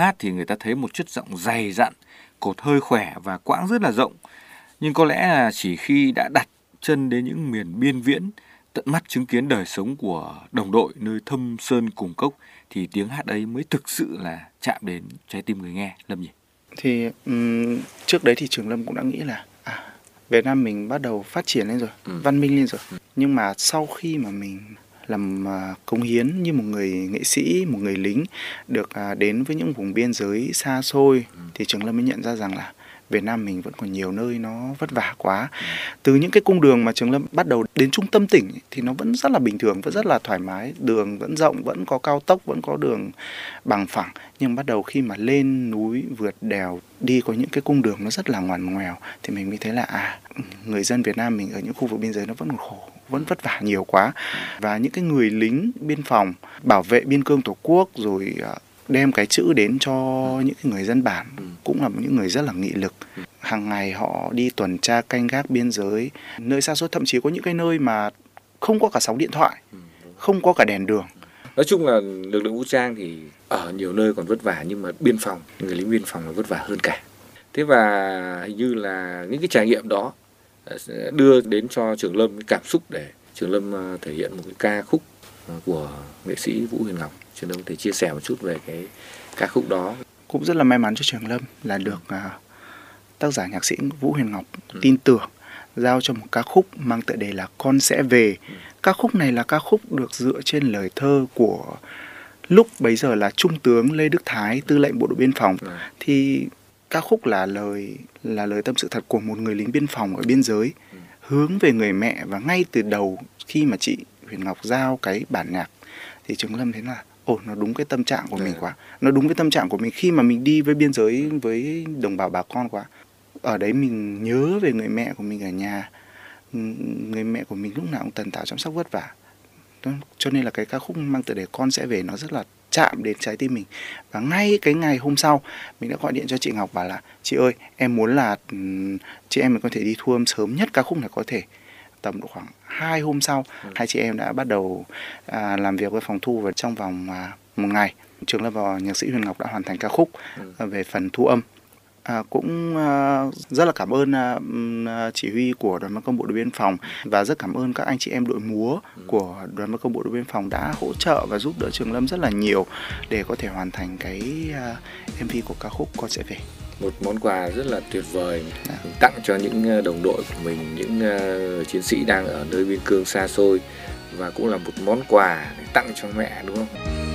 hát thì người ta thấy một chất giọng dày dặn, cột hơi khỏe và quãng rất là rộng. Nhưng có lẽ là chỉ khi đã đặt chân đến những miền biên viễn, tận mắt chứng kiến đời sống của đồng đội nơi thâm sơn cùng cốc thì tiếng hát ấy mới thực sự là chạm đến trái tim người nghe, Lâm nhỉ? Thì trước đấy thì Trường Lâm cũng đã nghĩ là Việt Nam mình bắt đầu phát triển lên rồi, văn minh lên rồi. Nhưng mà sau khi mà mình làm cống hiến như một người nghệ sĩ, một người lính được đến với những vùng biên giới xa xôi, thì Trường Lâm mới nhận ra rằng là Việt Nam mình vẫn còn nhiều nơi nó vất vả quá. Từ những cái cung đường mà Trường Lâm bắt đầu đến trung tâm tỉnh thì nó vẫn rất là bình thường, vẫn rất là thoải mái, đường vẫn rộng, vẫn có cao tốc, vẫn có đường bằng phẳng. Nhưng bắt đầu khi mà lên núi, vượt đèo, đi có những cái cung đường nó rất là ngoằn ngoèo thì mình mới thấy là người dân Việt Nam mình ở những khu vực biên giới nó vẫn còn khổ, vẫn vất vả nhiều quá. Và những cái người lính biên phòng bảo vệ biên cương Tổ quốc rồi đem cái chữ đến cho những người dân bản cũng là những người rất là nghị lực. Hàng ngày họ đi tuần tra canh gác biên giới, nơi xa xôi, thậm chí có những cái nơi mà không có cả sóng điện thoại, không có cả đèn đường. Nói chung là lực lượng vũ trang thì ở nhiều nơi còn vất vả, nhưng mà biên phòng, người lính biên phòng là vất vả hơn cả. Thế và hình như là những cái trải nghiệm đó đưa đến cho Trường Lâm cái cảm xúc để Trường Lâm thể hiện một cái ca khúc của nghệ sĩ Vũ Huyền Ngọc. Trường Lâm có thể chia sẻ một chút về cái ca khúc đó. Cũng rất là may mắn cho Trường Lâm là được tác giả nhạc sĩ Vũ Huyền Ngọc tin tưởng giao cho một ca khúc mang tựa đề là Con Sẽ Về. Ca khúc này là ca khúc được dựa trên lời thơ của lúc bấy giờ là Trung tướng Lê Đức Thái, tư lệnh bộ đội biên phòng. Thì ca khúc là lời tâm sự thật của một người lính biên phòng ở biên giới hướng về người mẹ. Và ngay từ đầu khi mà chị Huyền Ngọc giao cái bản nhạc thì Trường Lâm thấy là nó đúng cái tâm trạng của mình quá. Nó đúng cái tâm trạng của mình khi mà mình đi với biên giới với đồng bào bà con quá. Ở đấy mình nhớ về người mẹ của mình ở nhà. Người mẹ của mình lúc nào cũng tần tảo chăm sóc vất vả. Cho nên là cái ca khúc mang tựa đề Con Sẽ Về nó rất là chạm đến trái tim mình. Và ngay cái ngày hôm sau mình đã gọi điện cho chị Ngọc bảo là chị ơi, em muốn là chị em mình có thể đi thu âm sớm nhất ca khúc này có thể. Tầm khoảng 2 hôm sau, hai chị em đã bắt đầu làm việc với phòng thu, và trong vòng 1 ngày Trường Lâm và nhạc sĩ Huyền Ngọc đã hoàn thành ca khúc về phần thu âm. Cũng rất là cảm ơn chỉ huy của đoàn văn công bộ đội biên phòng, và rất cảm ơn các anh chị em đội múa của đoàn văn công bộ đội biên phòng đã hỗ trợ và giúp đỡ Trường Lâm rất là nhiều để có thể hoàn thành cái MV của ca khúc Con Sẽ Về. Một món quà rất là tuyệt vời tặng cho những đồng đội của mình, những chiến sĩ đang ở nơi biên cương xa xôi, và cũng là một món quà để tặng cho mẹ, đúng không?